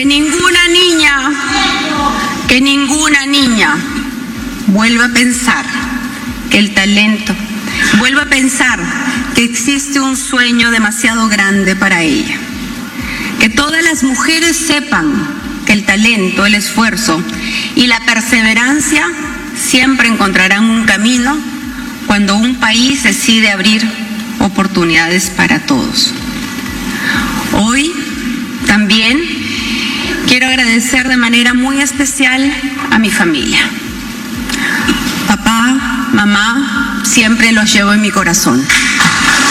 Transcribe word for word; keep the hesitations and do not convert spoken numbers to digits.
Que ninguna niña, que ninguna niña vuelva a pensar que el talento, vuelva a pensar que existe un sueño demasiado grande para ella. Que todas las mujeres sepan que el talento, el esfuerzo y la perseverancia siempre encontrarán un camino cuando un país decide abrir oportunidades para todos. Hoy también quiero agradecer de manera muy especial a mi familia. Papá, mamá, siempre los llevo en mi corazón.